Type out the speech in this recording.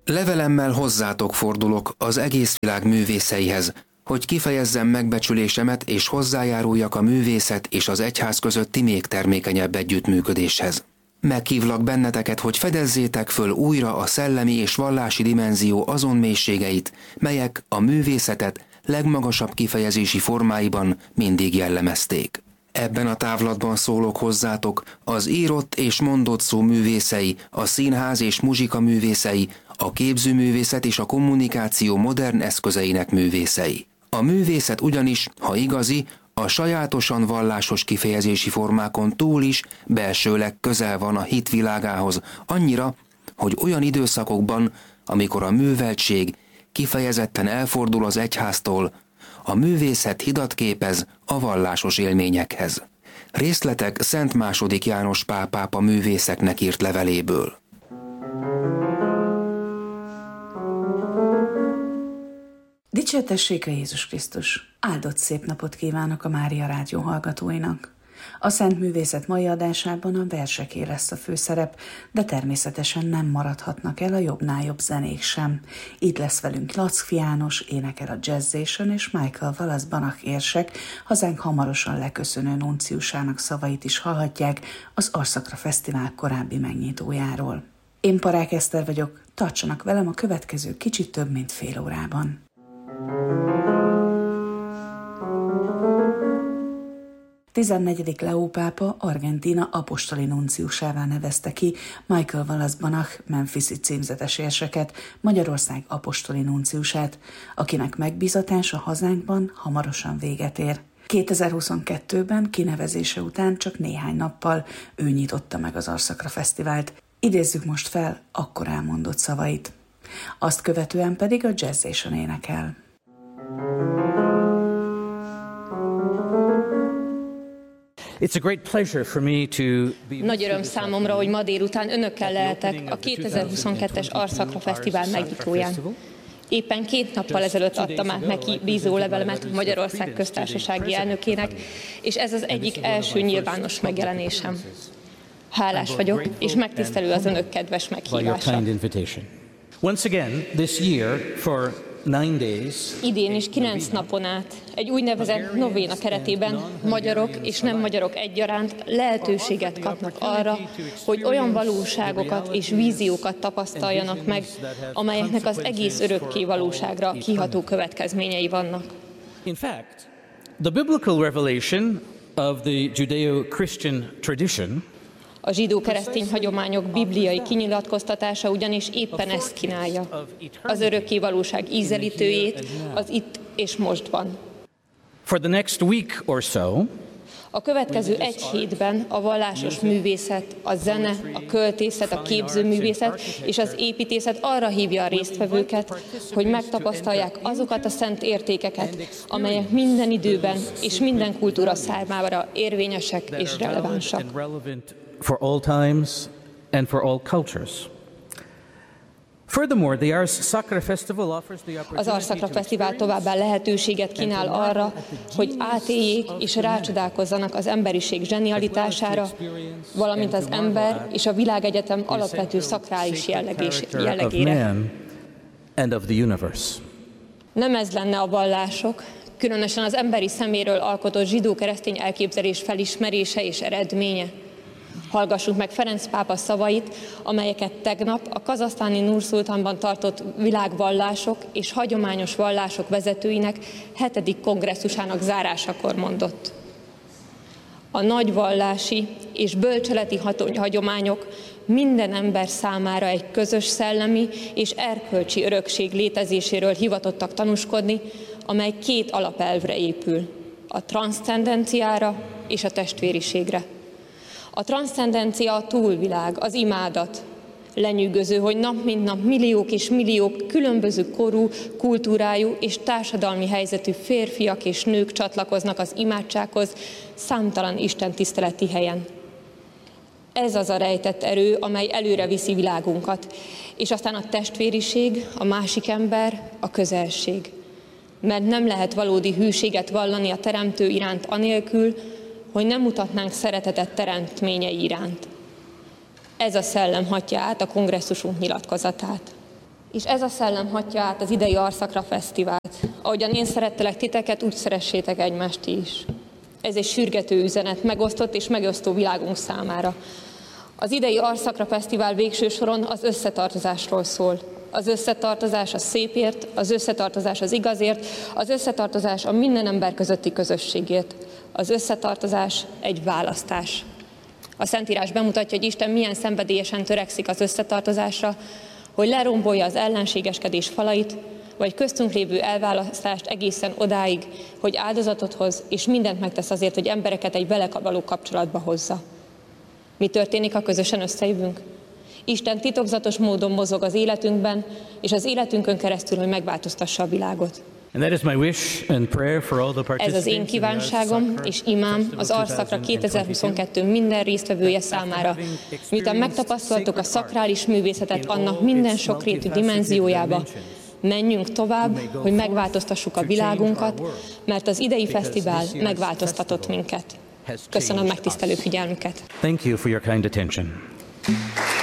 Levelemmel hozzátok fordulok az egész világ művészeihez, hogy kifejezzem megbecsülésemet és hozzájáruljak a művészet és az egyház közötti még termékenyebb együttműködéshez. Meghívlak benneteket, hogy fedezzétek föl újra a szellemi és vallási dimenzió azon mélységeit, melyek a művészetet legmagasabb kifejezési formáiban mindig jellemezték. Ebben a távlatban szólok hozzátok az írott és mondott szó művészei, a színház és muzsika művészei, a képzőművészet és a kommunikáció modern eszközeinek művészei. A művészet ugyanis, ha igazi, a sajátosan vallásos kifejezési formákon túl is belsőleg közel van a hit világához, annyira, hogy olyan időszakokban, amikor a műveltség kifejezetten elfordul az egyháztól, a művészet hidat képez a vallásos élményekhez. Részletek Szent II. János Pál pápa művészeknek írt leveléből. Dicsértessék a Jézus Krisztus! Áldott szép napot kívánok a Mária Rádió hallgatóinak! A Szent Művészet mai adásában a verseké lesz a főszerep, de természetesen nem maradhatnak el a jobbnál jobb zenék sem. Itt lesz velünk Lackfi János, énekel a Jazzation, és Michael Wallace Banach érsek, hazánk hamarosan leköszönő nunciusának szavait is hallhatják az Arszakra Fesztivál korábbi megnyitójáról. Én Parák Eszter vagyok, tartsanak velem a következő kicsit több mint fél órában. 14. Leó pápa Argentína apostoli nunciusává nevezte ki Michael Wallace Banach memphisi címzetes érseket, Magyarország apostoli nunciusát, akinek megbízatása hazánkban hamarosan véget ér. 2022-ben kinevezése után csak néhány nappal ő nyitotta meg az Arszakra Fesztivált. Idézzük most fel akkor elmondott szavait. Azt követően pedig a Jazzation énekel. Nagy öröm számomra, hogy ma délután önökkel lehetek a 2022-es Arszakra Fesztivál megnyitóján. Éppen 2 nappal ezelőtt adtam át neki bízólevelemet Magyarország köztársasági elnökének, és ez az egyik első nyilvános megjelenésem. Hálás vagyok, és megtisztelő az önök kedves meghívása. Idén is 9 napon át egy úgynevezett novéna keretében magyarok és nem magyarok egyaránt lehetőséget kapnak arra, hogy olyan valóságokat és víziókat tapasztaljanak meg, amelyeknek az egész örökké valóságra kiható következményei vannak. In fact, the biblical revelation of the Judeo-Christian tradition a zsidó-keresztény hagyományok bibliai kinyilatkoztatása ugyanis éppen ezt kínálja, az örökké valóság ízelítőjét az itt és mostban. For the next week or so, a következő 1 hétben a vallásos művészet, a zene, a költészet, a képzőművészet és az építészet arra hívja a résztvevőket, hogy megtapasztalják azokat a szent értékeket, amelyek minden időben és minden kultúra számára érvényesek és relevánsak. For all times and for all cultures. Furthermore, the Arszakra Festival offers the opportunity. Az Arszakra Fesztivál továbbá lehetőséget kínál arra, hogy átéljék és rácsodálkozzanak az emberiség zsenialitására, valamint az ember és a világegyetem alapvető szakrális jellegére. Nem ez lenne a vallások, különösen az emberi szeméről alkotott zsidó-keresztény elképzelés felismerése és eredménye. Hallgassunk meg Ferenc pápa szavait, amelyeket tegnap a kazahsztáni Nur-Szultánban tartott világvallások és hagyományos vallások vezetőinek 7. kongresszusának zárásakor mondott. A nagy vallási és bölcseleti hagyományok minden ember számára egy közös szellemi és erkölcsi örökség létezéséről hivatottak tanúskodni, amely 2 alapelvre épül, a transzcendenciára és a testvériségre. A transzcendencia a túlvilág, az imádat. Lenyűgöző, hogy nap mint nap milliók és milliók különböző korú, kultúrájú és társadalmi helyzetű férfiak és nők csatlakoznak az imádsághoz számtalan istentiszteleti helyen. Ez az a rejtett erő, amely előre viszi világunkat, és aztán a testvériség, a másik ember, a közelség. Mert nem lehet valódi hűséget vallani a Teremtő iránt anélkül, hogy nem mutatnánk szeretetet teremtményei iránt. Ez a szellem hatja át a kongresszusunk nyilatkozatát. És ez a szellem hatja át az idei Arszakra Fesztivált. Ahogyan én szerettelek titeket, úgy szeressétek egymást is. Ez egy sürgető üzenet, megosztott és megosztó világunk számára. Az idei Arszakra Fesztivál végső soron az összetartozásról szól. Az összetartozás a szépért, az összetartozás az igazért, az összetartozás a minden ember közötti közösségért. Az összetartozás egy választás. A Szentírás bemutatja, hogy Isten milyen szenvedélyesen törekszik az összetartozásra, hogy lerombolja az ellenségeskedés falait, vagy köztünk lévő elválasztást egészen odáig, hogy áldozatot hoz, és mindent megtesz azért, hogy embereket egy vele való kapcsolatba hozza. Mi történik, ha közösen összejövünk? Isten titokzatos módon mozog az életünkben, és az életünkön keresztül, hogy megváltoztassa a világot. Ez az én kívánságom és imám az Arszakra 2022 minden résztvevője számára. Miután megtapasztaltuk a szakrális művészetet annak minden sokrétű dimenziójába, menjünk tovább, hogy megváltoztassuk a világunkat, mert az idei fesztivál megváltoztatott minket. Köszönöm megtisztelő figyelmüket. Thank you for your kind attention.